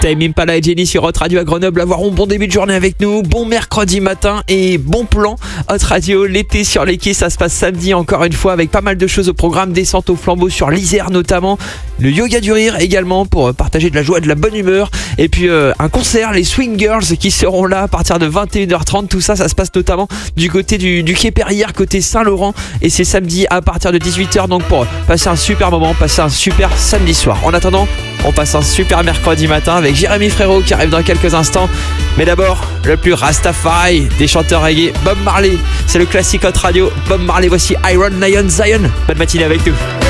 Tame Impala et Jenny sur Hot Radio à Grenoble. Avoir un bon début de journée avec nous. Bon mercredi matin et bon plan. Hot Radio, l'été sur les quais, ça se passe samedi encore une fois avec pas mal de choses au programme. Descente au flambeau sur l'Isère notamment. Le yoga du rire également pour partager de la joie et de la bonne humeur. Et puis un concert, les Swing Girls qui seront là à partir de 21h30. Tout ça, ça se passe notamment du côté du quai Périère, côté Saint-Laurent. Et c'est samedi à partir de 18h. Donc pour passer un super moment, passer un super samedi soir. En attendant, on passe un super mercredi matin avec Jérémy Frérot qui arrive dans quelques instants. Mais d'abord, le plus Rastafari des chanteurs reggae, Bob Marley. C'est le classique Hot Radio. Bob Marley, voici Iron Lion Zion. Bonne matinée avec nous.